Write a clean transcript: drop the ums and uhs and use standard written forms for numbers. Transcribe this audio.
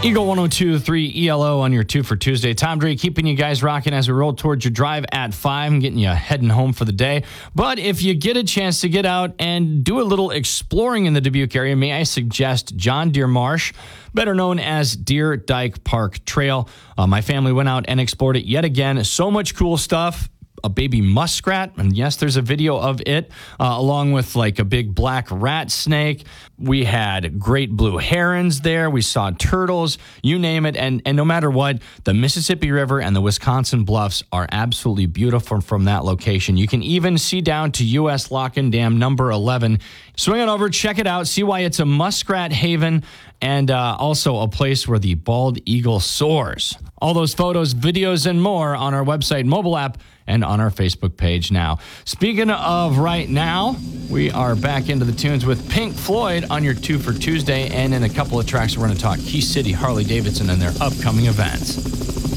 Eagle 102.3 ELO on your 2 for Tuesday. Tom Dre keeping you guys rocking as we roll towards your drive at 5 and getting you heading home for the day. But if you get a chance to get out and do a little exploring in the Dubuque area, may I suggest John Deere Marsh, better known as Deer Dyke Park Trail. My family went out and explored it yet again. So much cool stuff. A baby muskrat, and yes, there's a video of it, along with like a big black rat snake. We had great blue herons there. We saw turtles, you name it. And no matter what, the Mississippi River and the Wisconsin Bluffs are absolutely beautiful from that location. You can even see down to U.S. Lock-in Dam number 11. Swing it over, check it out, see why it's a muskrat haven, and also a place where the bald eagle soars. All those photos, videos, and more on our website, mobile app, and on our Facebook page now. Speaking of right now, we are back into the tunes with Pink Floyd on your 2 for Tuesday, and in a couple of tracks, we're going to talk Key City, Harley-Davidson, and their upcoming events.